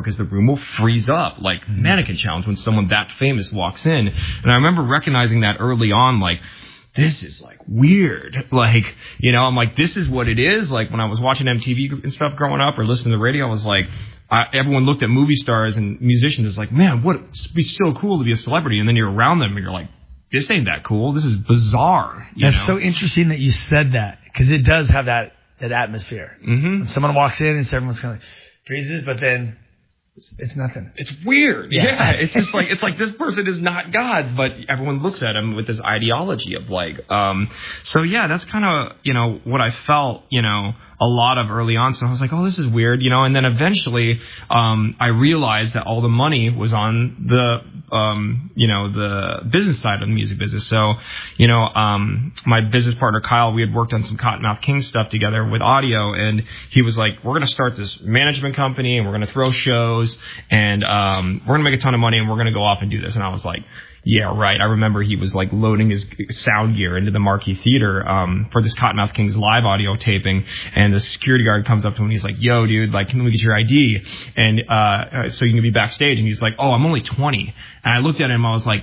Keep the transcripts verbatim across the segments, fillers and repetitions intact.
because the room will freeze up, like mm-hmm. Mannequin Challenge, when someone that famous walks in. And I remember recognizing that early on, like, this is, like, weird. Like, you know, I'm like, this is what it is. Like, when I was watching M T V and stuff growing up or listening to the radio, I was like, I, everyone looked at movie stars and musicians as like, man, what, it'd be so cool to be a celebrity. And then you're around them and you're like, this ain't that cool. This is bizarre. You That's know? so interesting that you said that, because it does have that, that atmosphere. Mm-hmm. When someone walks in and everyone's kind of like, freezes, but then it's, it's nothing. It's weird. Yeah. yeah. It's just like, it's like this person is not God, but everyone looks at him with this ideology of like, um, so yeah, that's kind of, you know, what I felt, you know, a lot of early on. So I was like, oh, this is weird, you know, and then eventually, um, I realized that all the money was on the, um, you know, the business side of the music business. So, you know, um, my business partner, Kyle, we had worked on some Cottonmouth King stuff together with audio, and he was like, we're going to start this management company and we're going to throw shows and, um, we're going to make a ton of money and we're going to go off and do this. And I was like, yeah, right. I remember he was like loading his sound gear into the Marquee Theater um, for this Cottonmouth King's live audio taping, and the security guard comes up to him and he's like, "Yo, dude, like, can we get your I D and uh, so you can be backstage?" And he's like, "Oh, I'm only twenty." And I looked at him, I was like,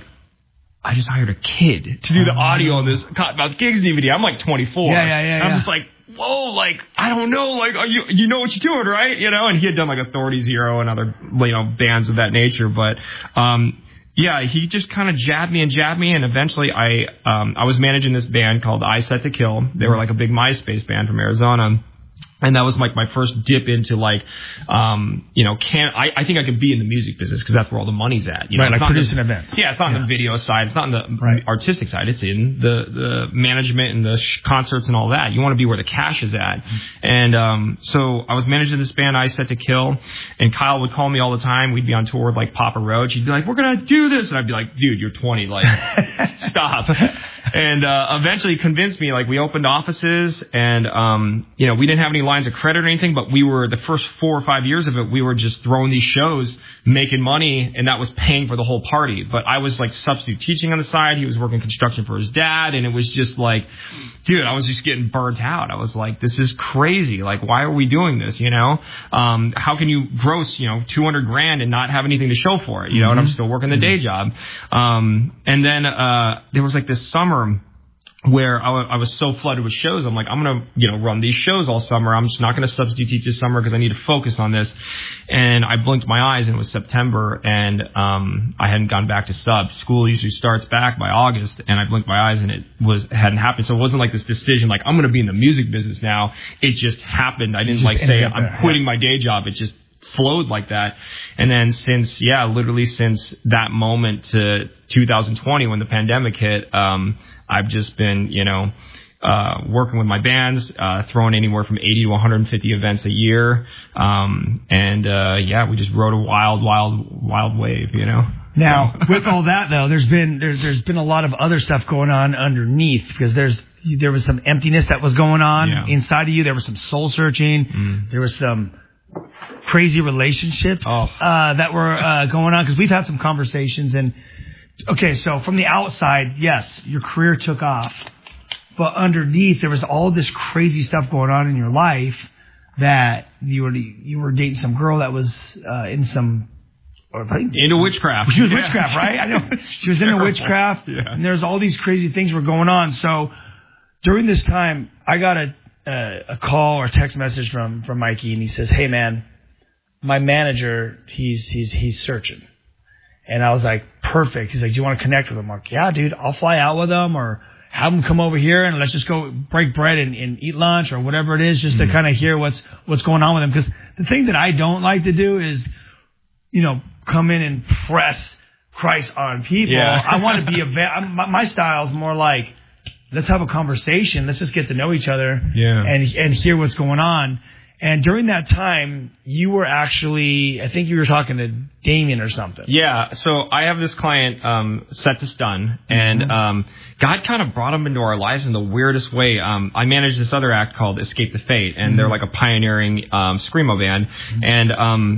I just hired a kid to do the audio on this Cottonmouth King's D V D. I'm like twenty-four. Yeah, yeah, yeah. And I'm yeah. just like, whoa, like, I don't know, like, you you know what you're doing, right? You know, and he had done like Authority Zero and other, you know, bands of that nature, but. um Yeah, he just kind of jabbed me and jabbed me, and eventually I um, I was managing this band called I Set to Kill. They were like a big MySpace band from Arizona. And that was like my first dip into like, um, you know, can I, I think I could be in the music business because that's where all the money's at. You know, right, like producing the, events. Yeah, it's not yeah. on the video side. It's not on the right. artistic side. It's in the, the management and the sh- concerts and all that. You want to be where the cash is at. Mm-hmm. And um, so I was managing this band, I Set to Kill, and Kyle would call me all the time. We'd be on tour with like Papa Roach. He'd be like, "We're going to do this." And I'd be like, "Dude, you're twenty. Like, stop." And uh, eventually convinced me, like, we opened offices and, um, you know, we didn't have any lines of credit or anything, but we were, the first four or five years of it, we were just throwing these shows, making money, and that was paying for the whole party. But I was, like, substitute teaching on the side. He was working construction for his dad, and it was just like, dude, I was just getting burnt out. I was like, this is crazy. Like, why are we doing this, you know? Um, how can you gross, you know, two hundred grand and not have anything to show for it, you know? Mm-hmm. And I'm still working the day job. Um, and then uh, there was, like, this summer where I, w- I was so flooded with shows. I'm like, I'm going to, you know, run these shows all summer. I'm just not going to substitute teach this summer because I need to focus on this. And I blinked my eyes and it was September, and um, I hadn't gone back to sub. School usually starts back by August, and I blinked my eyes and it was hadn't happened. So it wasn't like this decision, like, I'm going to be in the music business now. It just happened. I didn't like say I'm quitting yeah. my day job. It just flowed like that. And then since, yeah, literally since that moment to two thousand twenty when the pandemic hit, um, I've just been, you know, uh, working with my bands, uh, throwing anywhere from eighty to one hundred fifty events a year. Um, and, uh, yeah, we just rode a wild, wild, wild wave, you know. Now, with all that though, there's been, there's, there's been a lot of other stuff going on underneath, because there's, there was some emptiness that was going on yeah. inside of you. There was some soul searching. Mm. There was some crazy relationships, oh. uh, that were, uh, going on, because we've had some conversations. And okay, so from the outside, yes, your career took off, but underneath there was all this crazy stuff going on in your life, that you were you were dating some girl that was uh, in some or I think, into witchcraft. She was yeah. witchcraft, right? I know she was into witchcraft, yeah. and there's all these crazy things were going on. So during this time, I got a a, a call or text message from from Mikey, and he says, "Hey man, my manager, he's he's he's searching." And I was like, perfect. He's like, do you want to connect with him? I'm like, yeah, dude, I'll fly out with him or have him come over here and let's just go break bread and, and eat lunch or whatever it is, just mm-hmm. to kind of hear what's what's going on with him. Because the thing that I don't like to do is, you know, come in and press Christ on people. Yeah. I want to be a va- my, my style is more like, let's have a conversation. Let's just get to know each other yeah. and and hear what's going on. And during that time, you were actually, I think you were talking to Damien or something. Yeah. So I have this client, um, Set to Stun, and mm-hmm. um, God kind of brought him into our lives in the weirdest way. Um, I manage this other act called Escape the Fate, and mm-hmm. they're like a pioneering um, screamo band. Mm-hmm. And um,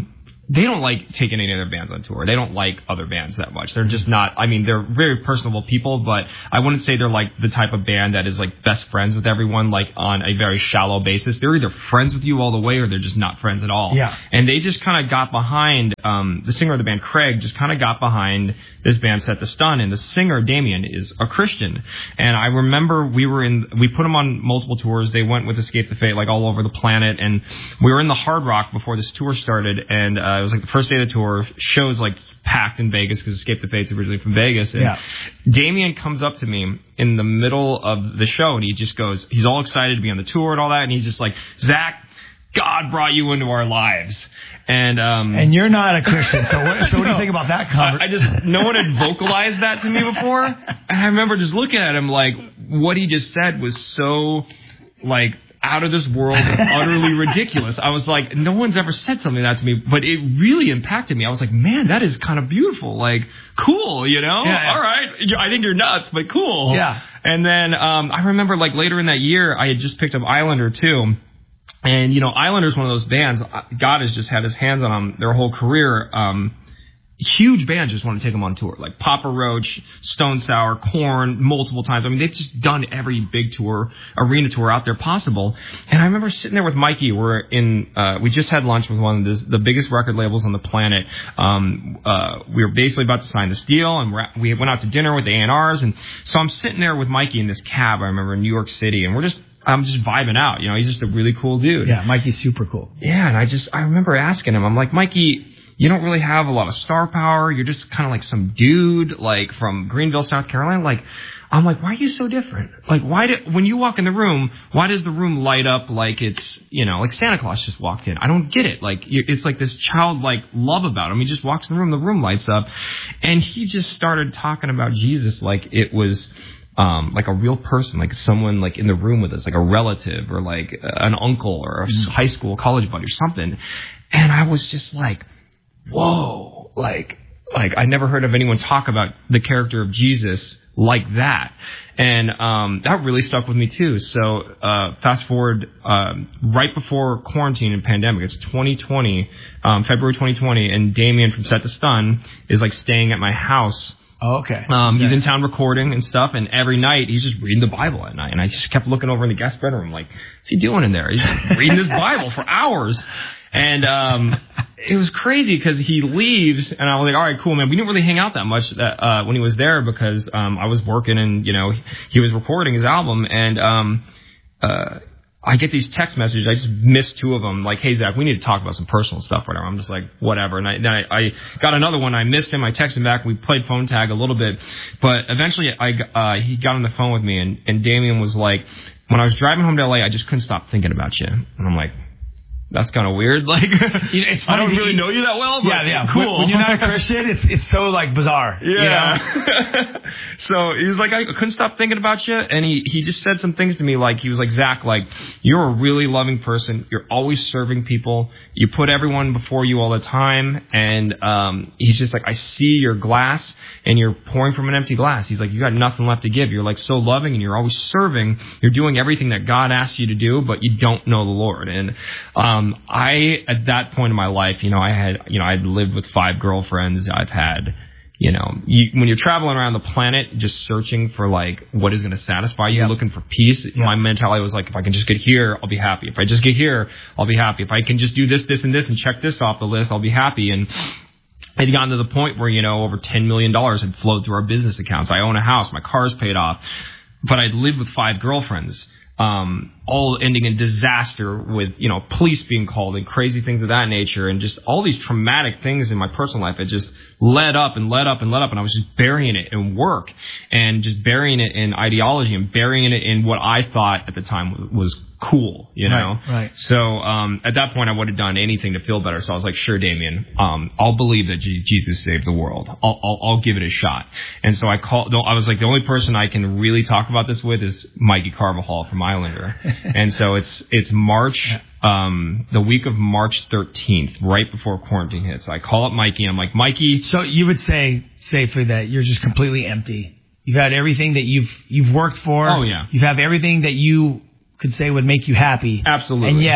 they don't like taking any other bands on tour. They don't like other bands that much. They're just not, I mean, they're very personable people, but I wouldn't say they're like the type of band that is like best friends with everyone, like on a very shallow basis. They're either friends with you all the way or they're just not friends at all. Yeah. And they just kind of got behind, um, the singer of the band, Craig, just kind of got behind this band Set to Stun. And the singer, Damien, is a Christian. And I remember we were in, we put them on multiple tours. They went with Escape the Fate, like all over the planet. And we were in the Hard Rock before this tour started. And, uh, it was like the first day of the tour. Shows like packed in Vegas because Escape the Fate's originally from Vegas. And yeah. Damien comes up to me in the middle of the show and he just goes, he's all excited to be on the tour and all that. And he's just like, Zach, God brought you into our lives. And um, and you're not a Christian, so what, so what no, do you think about that comment? I, I just, no one had vocalized that to me before. And I remember just looking at him like, what he just said was so, like, out of this world, utterly ridiculous. I was like, no one's ever said something like that to me, but it really impacted me. I was like, man, that is kind of beautiful. Like, cool, you know? Yeah, yeah. All right. I think you're nuts, but cool. Yeah. And then um, I remember, like, later in that year, I had just picked up Islander, too. And, you know, Islander's one of those bands, God has just had his hands on them their whole career. Um, huge bands just want to take them on tour, like Papa Roach, Stone Sour, Korn, multiple times. I mean, they've just done every big tour, arena tour out there possible. And I remember sitting there with Mikey. We're in, uh, we just had lunch with one of the, the biggest record labels on the planet. Um, uh, we were basically about to sign this deal, and we're at, we went out to dinner with the A and Rs. And so I'm sitting there with Mikey in this cab, I remember, in New York City, and we're just, I'm just vibing out. You know, he's just a really cool dude. Yeah, Mikey's super cool. Yeah, and I just, I remember asking him, I'm like, Mikey, you don't really have a lot of star power. You're just kind of like some dude, like from Greenville, South Carolina. Like, I'm like, why are you so different? Like, why do, when you walk in the room, why does the room light up like it's, you know, like Santa Claus just walked in? I don't get it. Like, you, it's like this childlike love about him. He just walks in the room, the room lights up. And he just started talking about Jesus like it was, Um, like a real person, like someone like in the room with us, like a relative or like an uncle or a mm-hmm. high school, college buddy or something. And I was just like, whoa, like, like I never heard of anyone talk about the character of Jesus like that. And, um, that really stuck with me too. So, uh, fast forward, um, right before quarantine and pandemic, it's twenty twenty, um, February twenty twenty, and Damien from Set to Stun is like staying at my house. Oh, okay. Um, he's in town recording and stuff, and every night he's just reading the Bible at night. And I just kept looking over in the guest bedroom, like, what's he doing in there? He's just reading his Bible for hours. And um, it was crazy because he leaves, and I was like, all right, cool, man. We didn't really hang out that much that, uh, when he was there because um, I was working and, you know, he was recording his album. And um, uh, I get these text messages. I just missed two of them. Like, hey, Zach, we need to talk about some personal stuff, whatever. I'm just like, whatever. And I, then I, I got another one. I missed him. I texted him back. We played phone tag a little bit. But eventually I, uh, he got on the phone with me, and, and Damien was like, when I was driving home to L A, I just couldn't stop thinking about you. And I'm like, that's kind of weird. Like, it's I don't really know you that well, but yeah, yeah. cool. When, when you're not a Christian, it's it's so like bizarre. Yeah. You know? So he's like, I couldn't stop thinking about you, and he he just said some things to me, like he was like, Zach, like you're a really loving person. You're always serving people. You put everyone before you all the time, and um, he's just like, I see your glass, and you're pouring from an empty glass. He's like, you got nothing left to give. You're like so loving, and you're always serving. You're doing everything that God asks you to do, but you don't know the Lord. And um, Um, I, at that point in my life, you know, I had, you know, I'd lived with five girlfriends. I've had, you know, you, when you're traveling around the planet, just searching for like, what is going to satisfy you, yep. looking for peace. Yep. My mentality was like, if I can just get here, I'll be happy. If I just get here, I'll be happy. If I can just do this, this, and this and check this off the list, I'll be happy. And I'd gotten to the point where, you know, over ten million dollars had flowed through our business accounts. I own a house. My car's paid off. But I'd lived with five girlfriends. Um, all ending in disaster with, you know, police being called and crazy things of that nature, and just all these traumatic things in my personal life. It just led up and led up and led up, and I was just burying it in work and just burying it in ideology and burying it in what I thought at the time was cool, you know? Right, right. So, um, at that point I would have done anything to feel better. So I was like, sure, Damien, um, I'll believe that G- Jesus saved the world. I'll, I'll, I'll give it a shot. And so I called, I was like, the only person I can really talk about this with is Mikey Carvajal from Islander. And so it's, it's March, um, the week of March thirteenth, right before quarantine hit. So I call up Mikey and I'm like, Mikey. So you would say safely that you're just completely empty. You've had everything that you've, you've worked for. Oh yeah. You have everything that you could say would make you happy. Absolutely. And yet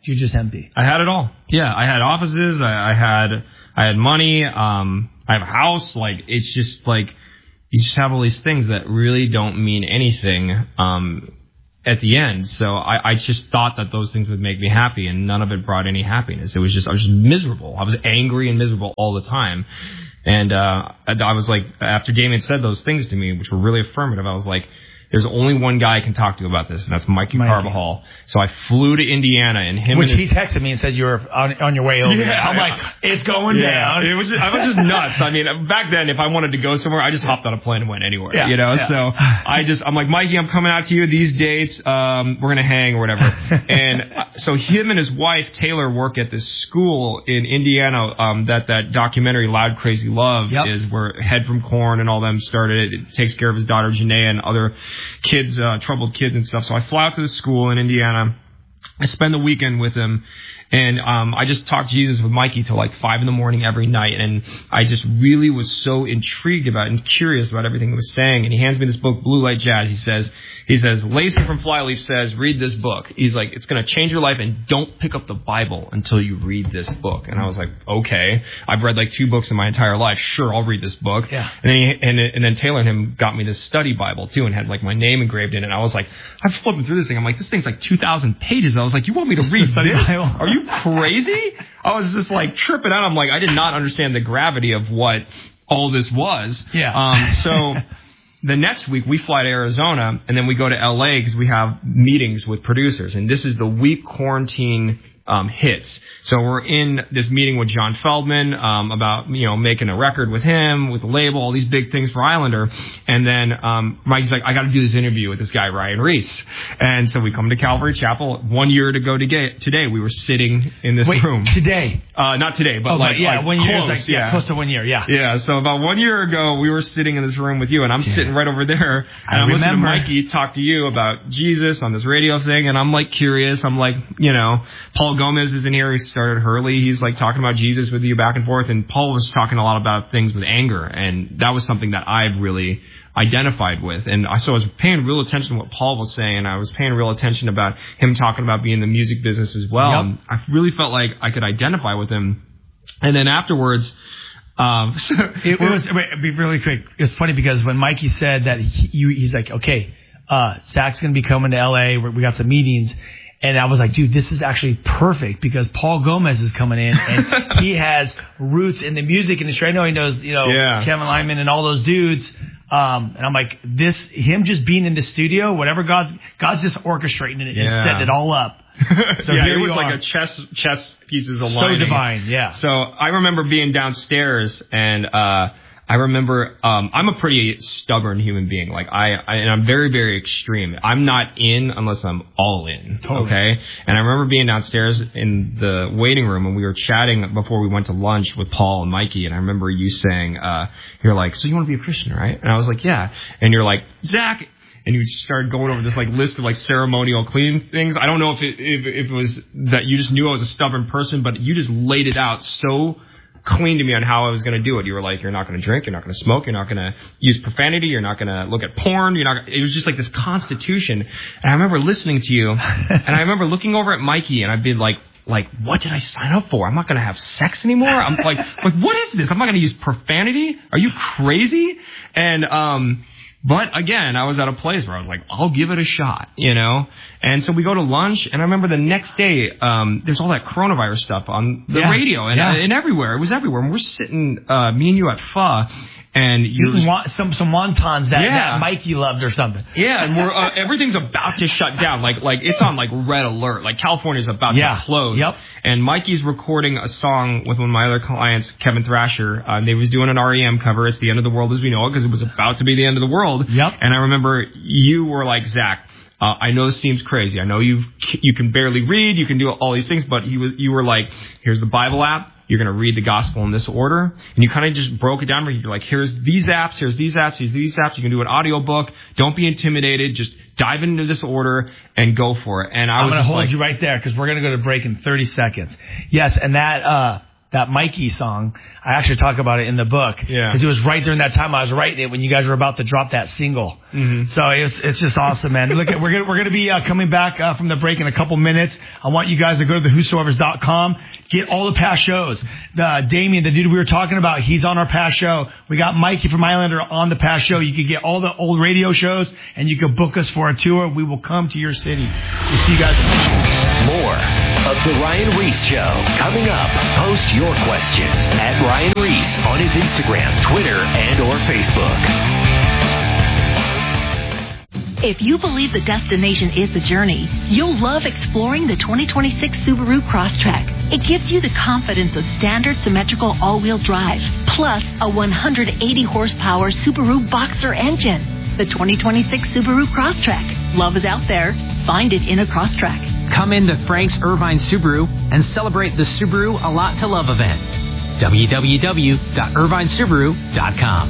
You're just empty. I had it all. Yeah, I had offices. I, I had I had money. Um, I have a house. Like, it's just like you just have all these things that really don't mean anything um, at the end. So I, I just thought that those things would make me happy, and none of it brought any happiness. It was just I was just miserable. I was angry and miserable all the time. And uh, I was like, after Damien said those things to me, which were really affirmative, I was like, there's only one guy I can talk to about this, and that's Mikey, Mikey. Carvajal. So I flew to Indiana, and him Which and his, he texted me and said you were on, on your way over. Yeah, I'm like, it's going yeah, down. It was just, I was just nuts. I mean, back then, if I wanted to go somewhere, I just hopped on a plane and went anywhere. Yeah, you know, yeah. So I just, I'm like, Mikey, I'm coming out to you these dates. Um, we're gonna hang or whatever. And so him and his wife Taylor work at this school in Indiana. Um, that that documentary Loud Crazy Love yep. is where Head from Corn and all them started. It takes care of his daughter Janae and other kids, uh, troubled kids and stuff. So I fly out to the school in Indiana. I spend the weekend with him, and um, I just talked Jesus with Mikey till like five in the morning every night, and I just really was so intrigued about it and curious about everything he was saying. And he hands me this book, Blue Light Jazz. He says, he says, Lacey from Flyleaf says, read this book. He's like, it's going to change your life, and don't pick up the Bible until you read this book. And I was like, okay, I've read like two books in my entire life. Sure, I'll read this book. Yeah. And then he, and, and then Taylor and him got me this study Bible too, and had like my name engraved in it. And I was like, I'm flipping through this thing. I'm like, this thing's like two thousand pages. And I was like, you want me to read this? Are you crazy? I was just like tripping out. I'm like, I did not understand the gravity of what all this was. Yeah. Um, so the next week we fly to Arizona, and then we go to L A because we have meetings with producers. And this is the week quarantine um, hits. So we're in this meeting with John Feldman um, about, you know, making a record with him, with the label, all these big things for Islander. And then um, Mike's like, I got to do this interview with this guy, Ryan Reese. And so we come to Calvary Chapel. One year to go to get, today, we were sitting in this Wait, room. Today? Uh, not today, but oh, like, yeah, like one year. Close, like, yeah, yeah, close to one year, yeah. Yeah, so about one year ago, we were sitting in this room with you, and I'm yeah. sitting right over there. And I I'm remember. listening to Mikey talk to you about Jesus on this radio thing, and I'm like curious. I'm like, you know, Paul Gomez is in here. He started Hurley. He's like talking about Jesus with you back and forth. And Paul was talking a lot about things with anger. And that was something that I've really identified with. And I, so I was paying real attention to what Paul was saying. I was paying real attention about him talking about being in the music business as well. Yep. And I really felt like I could identify with him. And then afterwards, um, it, it was, wait, be really quick. It's funny because when Mikey said that he, you, he's like, okay, uh, Zach's going to be coming to L A. We got some meetings. And I was like, dude, this is actually perfect because Paul Gomez is coming in and he has roots in the music industry. I know he knows, you know, yeah. Kevin Lyman and all those dudes. Um, and I'm like, this, him just being in the studio, whatever God's, God's just orchestrating it yeah. and setting it all up. So yeah, it was like a chess, chess pieces aligning. So divine, yeah. So I remember being downstairs and, uh, I remember, um, I'm a pretty stubborn human being. Like I, I, and I'm very, very extreme. I'm not in unless I'm all in. Totally. Okay. And I remember being downstairs in the waiting room and we were chatting before we went to lunch with Paul and Mikey. And I remember you saying, uh, you're like, so you want to be a Christian, right? And I was like, yeah. And you're like, Zach. And you just started going over this like list of like ceremonial clean things. I don't know if it, if, if it was that you just knew I was a stubborn person, but you just laid it out so clean to me on how I was going to do it. You were like, you're not going to drink, you're not going to smoke, you're not going to use profanity, you're not going to look at porn, you're not. It was just like this constitution. And I remember listening to you, and I remember looking over at Mikey, and I'd be like, like, what did I sign up for? I'm not going to have sex anymore. I'm like, like, what is this? I'm not going to use profanity. Are you crazy? And um. But again, I was at a place where I was like, I'll give it a shot, you know? And so we go to lunch, and I remember the next day, um, there's all that coronavirus stuff on the yeah. radio and, yeah. and everywhere. It was everywhere. And we're sitting, uh, me and you at F A, and you eating wa- some some wontons that, yeah. that Mikey loved or something. Yeah, and we're uh, everything's about to shut down. Like like it's on like red alert. Like California's about yeah. to close. Yep. And Mikey's recording a song with one of my other clients, Kevin Thrasher. Uh, they was doing an R E M cover. It's The End of the World as We Know It, because it was about to be the end of the world. Yep. And I remember you were like, Zach, Uh, I know this seems crazy. I know you you can barely read, you can do all these things, but he was you were like, here's the Bible app. You're going to read the gospel in this order. And you kind of just broke it down where you're like, here's these apps, here's these apps, here's these apps. You can do an audio book. Don't be intimidated. Just dive into this order and go for it. And I I'm was going to hold like, you right there because we're going to go to break in thirty seconds. Yes, and that uh, that Mikey song. I actually talk about it in the book. Yeah. Because it was right during that time I was writing it when you guys were about to drop that single. Mm-hmm. So it's it's just awesome, man. Look, at, we're gonna we're gonna be uh, coming back uh, from the break in a couple minutes. I want you guys to go to the whosoevers dot com, get all the past shows. The Damien, the dude we were talking about, he's on our past show. We got Mikey from Islander on the past show. You could get all the old radio shows, and you could book us for a tour. We will come to your city. We'll see you guys. More of The Ryan Ries Show coming up. Post your questions at Ryan Ries on his Instagram, Twitter, and or Facebook. If you believe the destination is the journey, you'll love exploring the twenty twenty-six Subaru Crosstrek. It gives you the confidence of standard symmetrical all-wheel drive, plus a one hundred eighty horsepower Subaru Boxer engine. The twenty twenty-six Subaru Crosstrek. Love is out there. Find it in a Crosstrek. Come into Frank's Irvine Subaru and celebrate the Subaru A Lot to Love event. w w w dot irvine subaru dot com.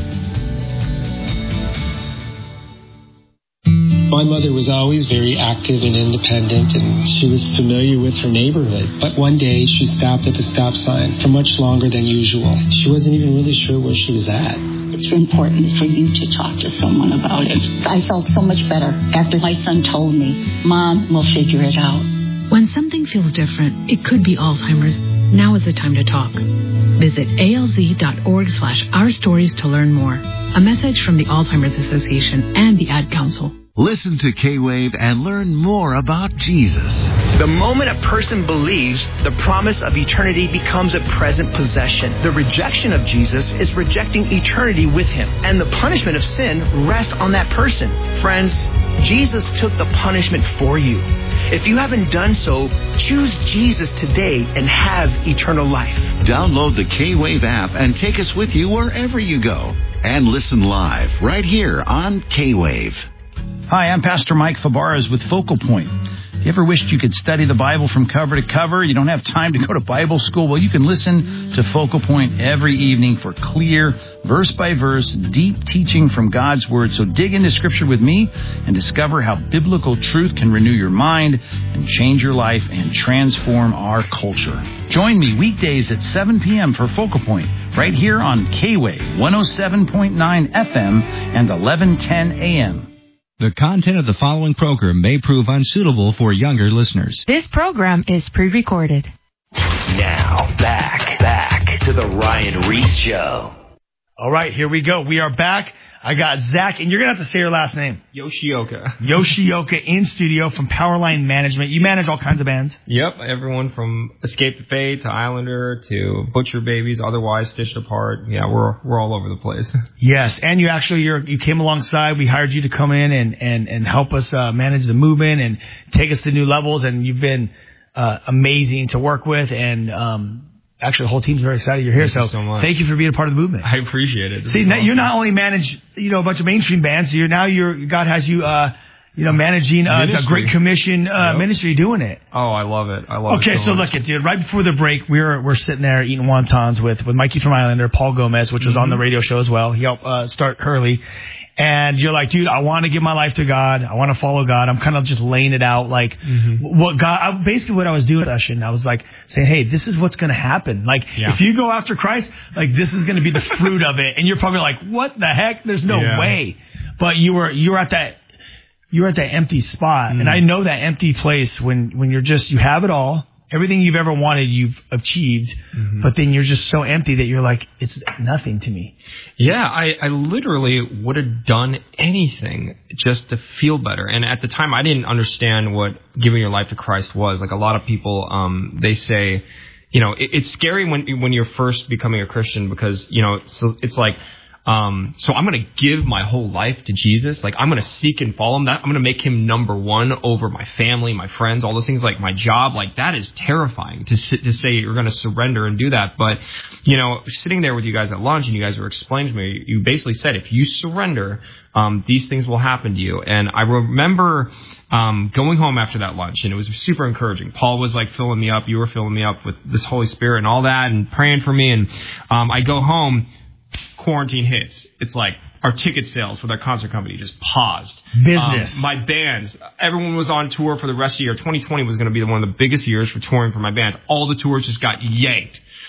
My mother was always very active and independent, and she was familiar with her neighborhood. But one day, she stopped at the stop sign for much longer than usual. She wasn't even really sure where she was at. It's important for you to talk to someone about it. I felt so much better after my son told me, Mom, we'll figure it out. When something feels different, it could be Alzheimer's. Now is the time to talk. Visit A L Z dot org slash our stories to learn more. A message from the Alzheimer's Association and the Ad Council. Listen to K-Wave and learn more about Jesus. The moment a person believes, the promise of eternity becomes a present possession. The rejection of Jesus is rejecting eternity with him, and the punishment of sin rests on that person. Friends, Jesus took the punishment for you. If you haven't done so, choose Jesus today and have eternal life. Download the K-Wave app and take us with you wherever you go. And listen live right here on K-Wave. Hi, I'm Pastor Mike Fabarez with Focal Point. If you ever wished you could study the Bible from cover to cover, you don't have time to go to Bible school, well, you can listen to Focal Point every evening for clear, verse-by-verse, deep teaching from God's Word. So dig into Scripture with me and discover how biblical truth can renew your mind and change your life and transform our culture. Join me weekdays at seven p.m. for Focal Point, right here on K-Wave one oh seven point nine F M and eleven ten A M. The content of the following program may prove unsuitable for younger listeners. This program is pre-recorded. Now, back, back to the Ryan Ries Show. All right, here we go. We are back. I got Zach, and you're going to have to say your last name. Yoshioka. Yoshioka in studio from Powerline Management. You manage all kinds of bands. Yep, everyone from Escape the Fate to Islander to Butcher Babies, Otherwise Stitched Apart. Yeah, we're we're all over the place. Yes, and you actually you're, you came alongside. We hired you to come in and and and help us uh, manage the movement and take us to new levels. And you've been uh, amazing to work with. And um, actually, the whole team's very excited you're here. Thank so, you so much. Thank you for being a part of the movement. I appreciate it. This See, now, awesome. you're not only manage you know a bunch of mainstream bands. You're now you're God has you. Uh, You know, managing uh, a Great Commission uh, yep. ministry, doing it. Oh, I love it. I love okay, it. Okay, so, so look at dude. Right before the break, we were we're sitting there eating wontons with with Mikey from Islander, Paul Gomez, which was mm-hmm. on the radio show as well. He helped uh, start Hurley. And you're like, dude, I want to give my life to God. I want to follow God. I'm kind of just laying it out, like mm-hmm. what God. I, basically, what I was doing. Session. I was like saying, hey, this is what's going to happen. Like, yeah. if you go after Christ, like this is going to be the fruit of it. And you're probably like, what the heck? There's no yeah. way. But you were you were at that. You're at that empty spot. Mm. And I know that empty place when, when you're just, you have it all. Everything you've ever wanted, you've achieved. Mm-hmm. But then you're just so empty that you're like, it's nothing to me. Yeah, I, I literally would have done anything just to feel better. And at the time, I didn't understand what giving your life to Christ was. Like a lot of people, um, they say, you know, it, it's scary when, when you're first becoming a Christian because, you know, so it's like, Um, so I'm going to give my whole life to Jesus. Like I'm going to seek and follow him. That I'm going to make him number one over my family, my friends, all those things, like my job. Like that is terrifying to sit, to say you're going to surrender and do that. But, you know, sitting there with you guys at lunch and you guys were explaining to me, you basically said, if you surrender, um, these things will happen to you. And I remember, um, going home after that lunch and it was super encouraging. Paul was like filling me up. You were filling me up with this Holy Spirit and all that and praying for me. And, um, I go home. Quarantine hits. It's like our ticket sales for that concert company just paused. Business. Um, my bands, everyone was on tour for the rest of the year. twenty twenty was going to be one of the biggest years for touring for my band. All the tours just got yanked.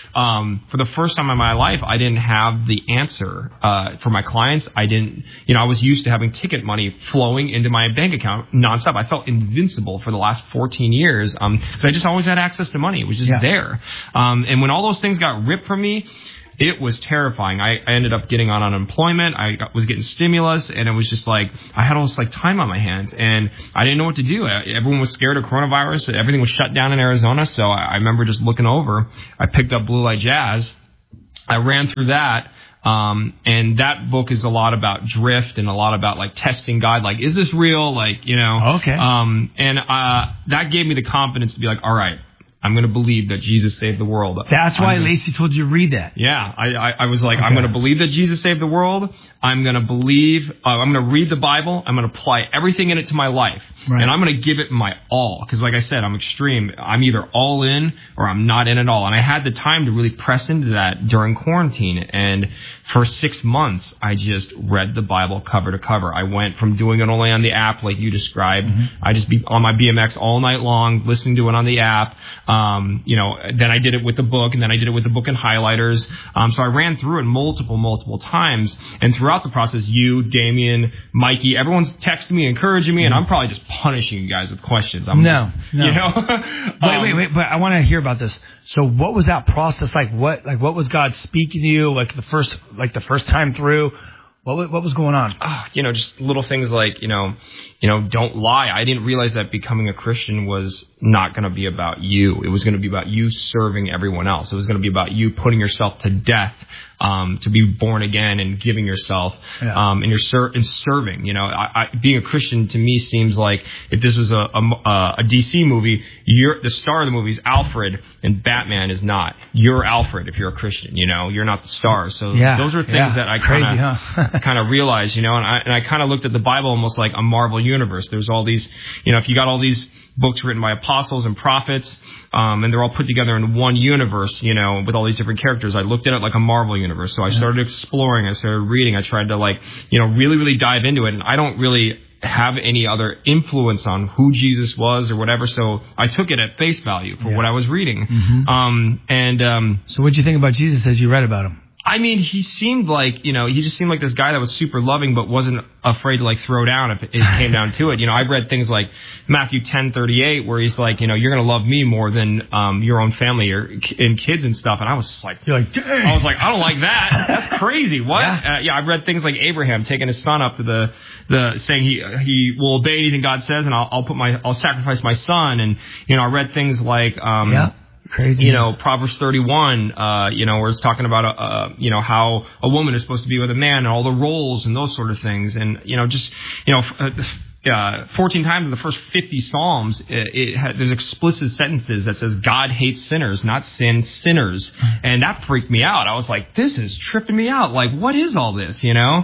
um, for the first time in my life, I didn't have the answer uh, for my clients. I didn't, you know, I was used to having ticket money flowing into my bank account nonstop. I felt invincible for the last fourteen years um, because I just always had access to money. It was just yeah. there. Um, and when all those things got ripped from me, it was terrifying. I, I ended up getting on unemployment. I got, was getting stimulus, and it was just like I had all this like time on my hands, and I didn't know what to do. Everyone was scared of coronavirus. Everything was shut down in Arizona, so I, I remember just looking over. I picked up Blue Light Jazz. I ran through that. Um, and that book is a lot about drift and a lot about like testing God. Like, is this real? Like, you know, okay. Um, and, uh, that gave me the confidence to be like, all right, I'm going to believe that Jesus saved the world. That's why gonna, Lacey told you to read that. Yeah. I, I, I was like, okay. I'm going to believe that Jesus saved the world. I'm going to believe, uh, I'm going to read the Bible. I'm going to apply everything in it to my life. Right. And I'm going to give it my all. Because like I said, I'm extreme. I'm either all in or I'm not in at all. And I had the time to really press into that during quarantine. And for six months, I just read the Bible cover to cover. I went from doing it only on the app like you described. Mm-hmm. I just be on my B M X all night long, listening to it on the app. Um, you know, then I did it with the book, and then I did it with the book and highlighters. Um, so I ran through it multiple, multiple times. And throughout the process, you, Damien, Mikey, everyone's texting me, encouraging me, and I'm probably just punishing you guys with questions. I'm no, just, no. You know? wait, wait, wait. But I want to hear about this. So what was that process like? What, like, what was God speaking to you? Like the first, like the first time through? What what was going on? Oh, you know, just little things like, you know, you know, don't lie. I didn't realize that becoming a Christian was not going to be about you. It was going to be about you serving everyone else. It was going to be about you putting yourself to death um, to be born again and giving yourself yeah. um, and you're ser- and serving. You know, I, I, being a Christian to me seems like if this was a, a, a D C movie, you're the star of the movie is Alfred and Batman is not. You're Alfred if you're a Christian. You know, you're not the star. So yeah. those are things yeah. that I kind of huh? kind of realized. You know, and I and I kind of looked at the Bible almost like a Marvel universe. There's all these, you know, if you got all these books written by apostles and prophets, um, and they're all put together in one universe, you know, with all these different characters. I looked at it like a Marvel universe. So I started exploring. I started reading. I tried to like, you know, really, really dive into it. And I don't really have any other influence on who Jesus was or whatever. So I took it at face value for yeah. what I was reading. Mm-hmm. Um, and um, so what did you think about Jesus as you read about him? I mean, he seemed like, you know, he just seemed like this guy that was super loving, but wasn't afraid to like throw down if it came down to it. You know, I read things like Matthew ten thirty-eight, where he's like, you know, you're going to love me more than um, your own family or and kids and stuff. And I was just like, you're like, dang. I was like, I don't like that. That's crazy. What? Yeah. Uh, yeah, I read things like Abraham taking his son up to the the saying he he will obey anything God says, and I'll, I'll put my I'll sacrifice my son. And you know, I read things like um, yeah. Crazy. You know, Proverbs thirty-one, uh, you know, where it's talking about, uh, you know, how a woman is supposed to be with a man and all the roles and those sort of things. And, you know, just, you know, uh, uh, fourteen times in the first fifty Psalms, it, it had, there's explicit sentences that says God hates sinners, not sin, sinners. And that freaked me out. I was like, this is tripping me out. Like, what is all this, you know?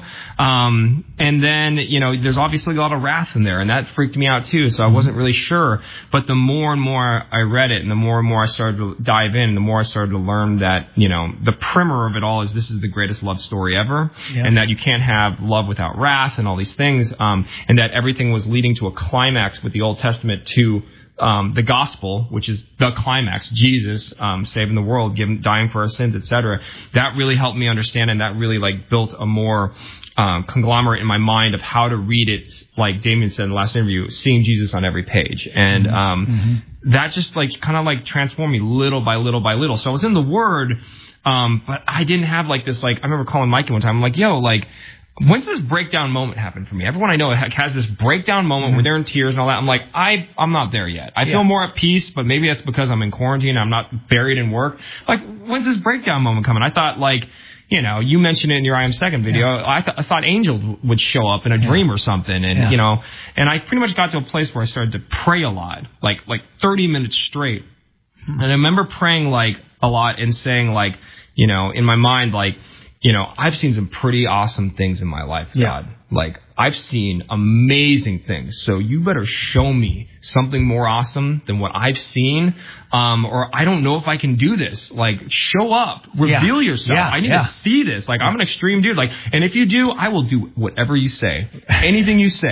Um, and then, you know, there's obviously a lot of wrath in there, and that freaked me out too. So I wasn't really sure. But the more and more I read it, and the more and more I started to dive in, the more I started to learn that, you know, the primer of it all is this is the greatest love story ever, yeah. and that you can't have love without wrath and all these things, um, and that everything was leading to a climax with the Old Testament to um, the gospel, which is the climax, Jesus um, saving the world, giving, dying for our sins, et cetera. That really helped me understand, and that really like built a more um, conglomerate in my mind of how to read it. Like Damien said in the last interview, seeing Jesus on every page, and um, mm-hmm. that just like kind of like transformed me little by little by little. So I was in the Word, um, but I didn't have like this like I remember calling Mikey one time. I'm like, yo, like. When's this breakdown moment happen for me? Everyone I know has this breakdown moment mm-hmm. where they're in tears and all that. I'm like, I, I'm not there yet. I yeah. feel more at peace, but maybe that's because I'm in quarantine. I'm not buried in work. Like, when's this breakdown moment coming? I thought, like, you know, you mentioned it in your I Am Second video. Yeah. I, th- I thought Angel would show up in a yeah. dream or something. And, yeah. you know, and I pretty much got to a place where I started to pray a lot, like, like thirty minutes straight. Mm-hmm. And I remember praying, like, a lot and saying, like, you know, in my mind, like, you know, I've seen some pretty awesome things in my life, God. Yeah. Like, I've seen amazing things. So you better show me something more awesome than what I've seen. Um, or I don't know if I can do this. Like, show up. Reveal yeah. yourself. Yeah. I need yeah. to see this. Like, I'm an extreme dude. Like, and if you do, I will do whatever you say. Anything you say.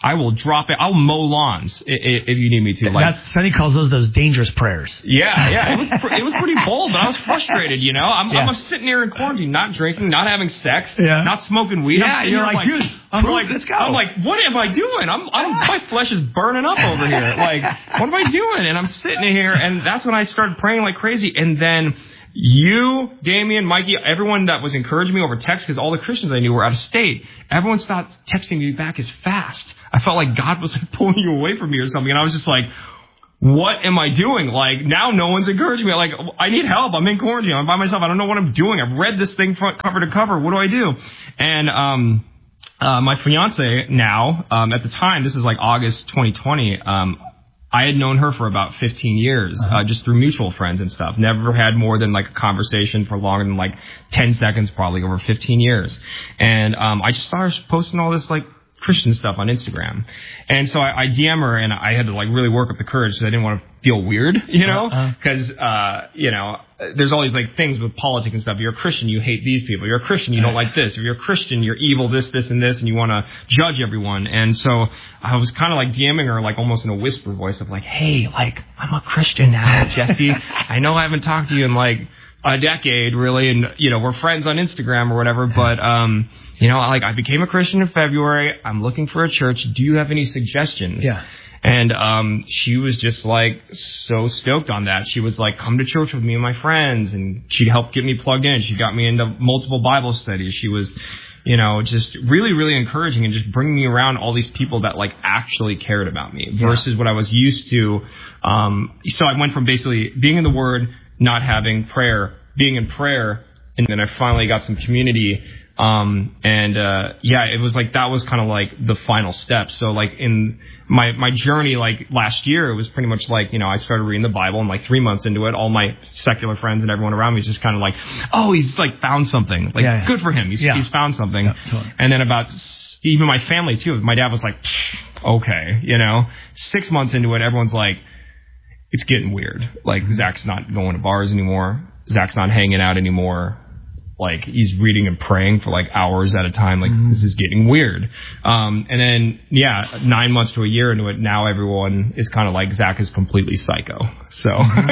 I will drop it. I'll mow lawns if, if you need me to. Like, That's, Sonny calls those those dangerous prayers. Yeah, yeah. It was pre- it was pretty bold, but I was frustrated. You know, I'm, yeah. I'm sitting here in quarantine, not drinking, not having sex, yeah. not smoking weed. Yeah, I'm you're like, like, dude, I'm prove, like, let's go. I'm like, what am I doing? I'm, I'm my flesh is burning up over here. Like, what am I doing? And I'm sitting here, and that's when I started praying like crazy, and then. You, Damien, Mikey, everyone that was encouraging me over text, because all the Christians I knew were out of state, everyone stopped texting me back as fast. I felt like God was like pulling you away from me or something. And I was just like, what am I doing? Like, now no one's encouraging me. Like, I need help. I'm in quarantine. I'm by myself. I don't know what I'm doing. I've read this thing front cover to cover. What do I do? And um, uh, my fiance now, um, at the time, this is like August twenty twenty, um, I had known her for about fifteen years, uh-huh. uh, just through mutual friends and stuff. Never had more than like a conversation for longer than like ten seconds, probably over fifteen years. And um, I just started posting all this like Christian stuff on Instagram. And so I, I D M her, and I had to like really work up the courage because I didn't want to feel weird, you know, because, uh-huh. uh, you know, there's all these like things with politics and stuff. You're a Christian, you hate these people. You're a Christian, you don't like this. If you're a Christian, you're evil, this, this, and this, and you want to judge everyone. And so I was kind of like DMing her like almost in a whisper voice of like, hey, like, I'm a Christian now, Jesse. I know I haven't talked to you in like a decade, really, and, you know, we're friends on Instagram or whatever, but, um, you know, like, I became a Christian in February. I'm looking for a church. Do you have any suggestions? Yeah. And um she was just like so stoked on that. She was like, come to church with me and my friends, and she helped get me plugged in. She got me into multiple Bible studies. She was, you know, just really, really encouraging and just bringing me around all these people that like actually cared about me versus yeah. what I was used to. Um, so I went from basically being in the Word, not having prayer, being in prayer, and then I finally got some community. Um, and, uh, yeah, it was like, that was kind of like the final step. So like in my, my journey, like last year, it was pretty much like, you know, I started reading the Bible, and like three months into it, all my secular friends and everyone around me is just kind of like, oh, he's like found something. Like, yeah, yeah. good for him. He's, yeah. he's found something. Yeah, totally. And then about, even my family too, my dad was like, okay, you know, six months into it, everyone's like, it's getting weird. Like, Zach's not going to bars anymore. Zach's not hanging out anymore. Like, he's reading and praying for like hours at a time. Like, mm-hmm. this is getting weird. Um, and then, yeah, nine months to a year into it, now everyone is kind of like, Zach is completely psycho. So,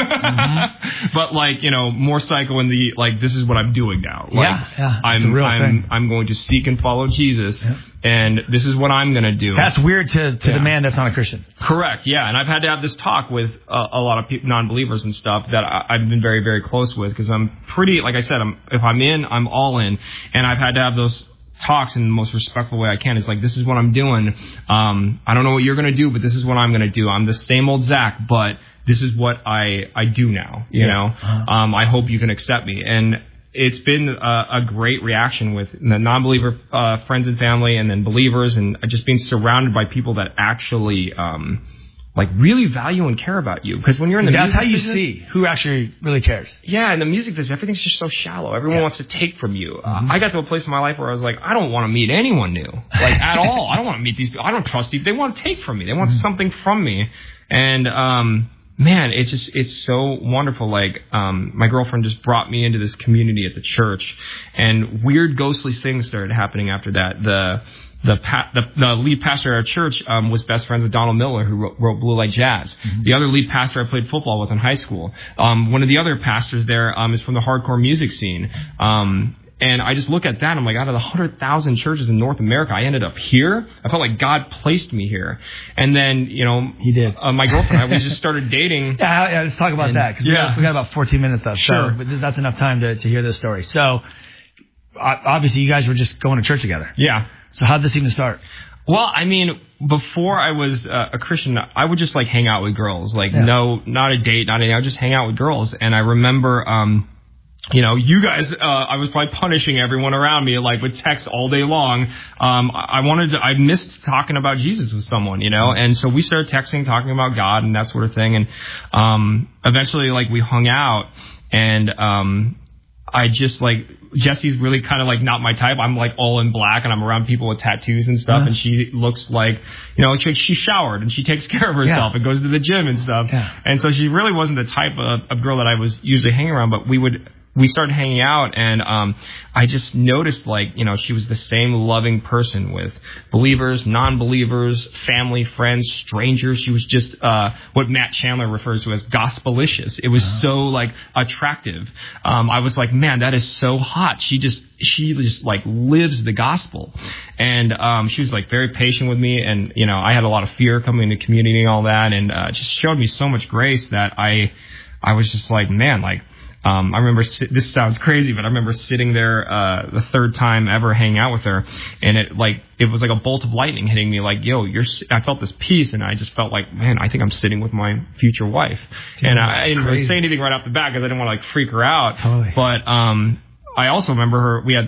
mm-hmm. but like, you know, more psycho in the, like, this is what I'm doing now. Like, yeah, yeah. I'm, it's a real I'm, thing. I'm going to seek and follow Jesus. Yeah. And this is what I'm going to do. That's weird to, to yeah. the man that's not a Christian. Correct, yeah. And I've had to have this talk with uh, a lot of pe- non-believers and stuff that I, I've been very, very close with, because I'm pretty, like I said, I'm, if I'm in, I'm all in. And I've had to have those talks in the most respectful way I can. It's like, this is what I'm doing. Um, I don't know what you're going to do, but this is what I'm going to do. I'm the same old Zach, but this is what I, I do now, you yeah. know. Uh-huh. Um, I hope you can accept me. And it's been a, a great reaction with the non-believer uh, friends and family, and then believers, and just being surrounded by people that actually um, like really value and care about you. Because when you're in the that's music how you business, see who actually really cares. Yeah, in the music business, everything's just so shallow. Everyone yeah. wants to take from you. Mm-hmm. Uh, I got to a place in my life where I was like, I don't want to meet anyone new, like at all. I don't want to meet these people. I don't trust these. They want to take from me. They want mm-hmm. something from me, and um. Man, it's just, it's so wonderful. Like, um, my girlfriend just brought me into this community at the church, and weird ghostly things started happening after that. The, the, pa- the, the lead pastor at our church, um, was best friends with Donald Miller, who wrote, wrote Blue Light Jazz. Mm-hmm. The other lead pastor I played football with in high school. Um, one of the other pastors there, um, is from the hardcore music scene. Um, And I just look at that, and I'm like, out of the one hundred thousand churches in North America, I ended up here. I felt like God placed me here. And then, you know, He did. Uh, my girlfriend and I, we just started dating. Yeah, yeah, let's talk about and, that, because we, yeah. we got about fourteen minutes left. Sure. So that's enough time to, to hear this story. So, obviously, you guys were just going to church together. Yeah. So how did this even start? Well, I mean, before I was uh, a Christian, I would just, like, hang out with girls. Like, yeah. no, not a date, not anything. I would just hang out with girls. And I remember... um You know, you guys, uh, I was probably punishing everyone around me, like, with texts all day long. Um, I wanted to, I missed talking about Jesus with someone, you know, and so we started texting, talking about God and that sort of thing. And, um, eventually, like, we hung out, and, um, I just, like, Jesse's really kind of, like, not my type. I'm, like, all in black, and I'm around people with tattoos and stuff, uh-huh. and she looks like, you know, she, she showered, and she takes care of herself, yeah. and goes to the gym and stuff. Yeah. And so she really wasn't the type of, of girl that I was usually hanging around, but we would we started hanging out, and um, I just noticed, like, you know, she was the same loving person with believers, non-believers, family, friends, strangers. She was just uh, what Matt Chandler refers to as gospelicious. It was uh-huh. so, like, attractive. Um, I was like, man, that is so hot. She just, she just, like, lives the gospel. And um, she was, like, very patient with me, and, you know, I had a lot of fear coming into community and all that, and uh, just showed me so much grace that I, I was just like, man, like, Um, I remember, this sounds crazy, but I remember sitting there uh, the third time ever hanging out with her, and it like it was like a bolt of lightning hitting me. Like, yo, you're. I felt this peace, and I just felt like, man, I think I'm sitting with my future wife. Dude, and I, I didn't really say anything right off the bat because I didn't want to like freak her out. Totally. But um, I also remember her. We had